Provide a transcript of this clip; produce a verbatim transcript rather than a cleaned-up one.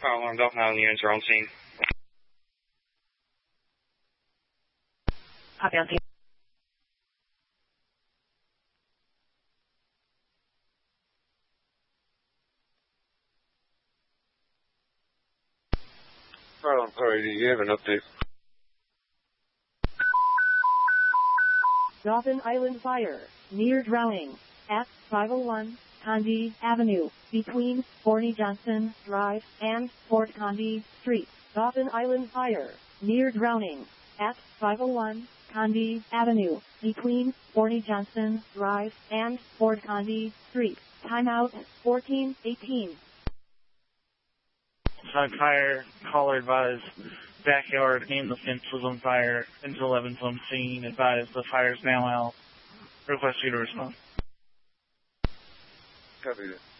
Fire alarm Delta nine units are on scene. Copy on scene. Fire alarm Car eighty, you have an update. Dauphin Island Fire, near drowning, at five oh one Condi Avenue, between Forney Johnson Drive and Fort Condi Street. Dauphin Island Fire, near drowning, at five oh one Condi Avenue, between Forney Johnson Drive and Fort Condi Street. Timeout fourteen eighteen. Side fire, caller advised, backyard and the fence was on fire. Until eleven's on scene, advised the fire's now out. Request you to respond. Copy that.